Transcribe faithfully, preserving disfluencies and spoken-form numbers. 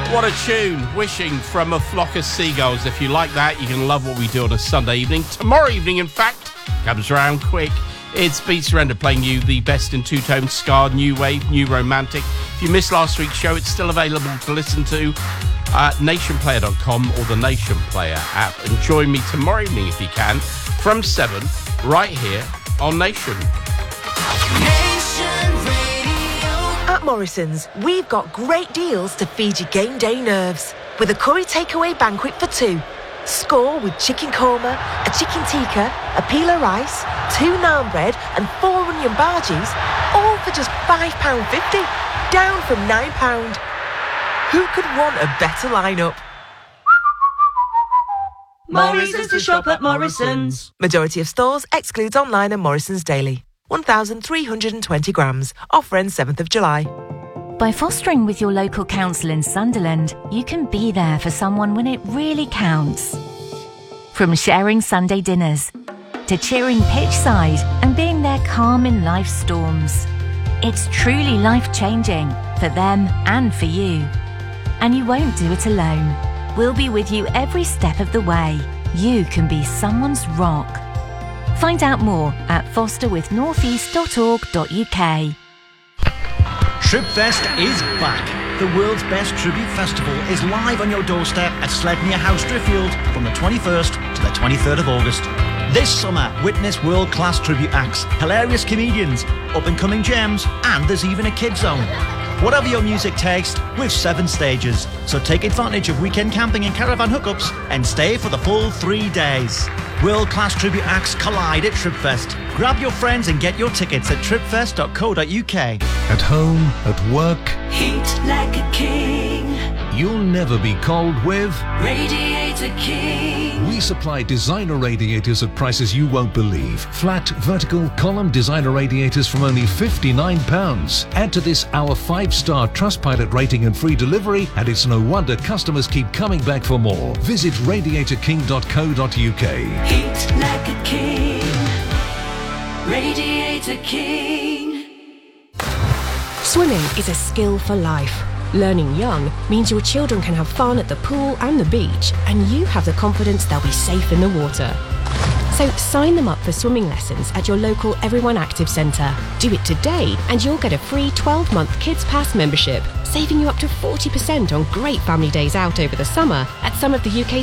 What a tune. Wishing from a Flock of Seagulls. If you like that, you can love what we do on a Sunday evening. Tomorrow evening, in fact, comes around quick. It's Beat Surrender playing you the best in two-tone ska, new wave, new romantic. If you missed last week's show, it's still available to listen to at nation player dot com or the Nation Player app. And join me tomorrow evening, if you can, from seven, right here on Nation. Nation Radio. At Morrison's, we've got great deals to feed your game day nerves. With a curry takeaway banquet for two. Score with chicken korma, a chicken tikka, a peel of rice, two naan bread and four onion bhajis, all for just five pounds fifty, down from nine pounds. Who could want a better lineup? Morrison's to shop at Morrison's. Majority of stores excludes online and Morrison's daily. one thousand three hundred twenty grams. Offer ends seventh of July. By fostering with your local council in Sunderland, you can be there for someone when it really counts. From sharing Sunday dinners to cheering pitch side and being there calm in life's storms. It's truly life-changing for them and for you. And you won't do it alone. We'll be with you every step of the way. You can be someone's rock. Find out more at foster with north east dot org dot U K. Tripfest is back. The world's best tribute festival is live on your doorstep at Sledmere House, Driffield from the twenty-first to the twenty-third of August. This summer, witness world-class tribute acts, hilarious comedians, up-and-coming gems, and there's even a kids zone. Whatever your music taste, with seven stages. So take advantage of weekend camping and caravan hookups and stay for the full three days. World-class tribute acts collide at Tripfest. Grab your friends and get your tickets at tripfest dot co dot U K. At home, at work, Heat like a king. you'll never be cold with... Radiator King. We supply designer radiators at prices you won't believe. Flat, vertical, column designer radiators from only fifty-nine pounds. Add to this our five-star Trustpilot rating and free delivery, and it's no wonder customers keep coming back for more. Visit radiator king dot co dot U K. Heat like a king. Radiator King. Swimming is a skill for life. Learning young means your children can have fun at the pool and the beach, and you have the confidence they'll be safe in the water. So sign them up for swimming lessons at your local Everyone Active Centre. Do it today and you'll get a free twelve-month Kids Pass membership, saving you up to forty percent on great family days out over the summer at some of the U K's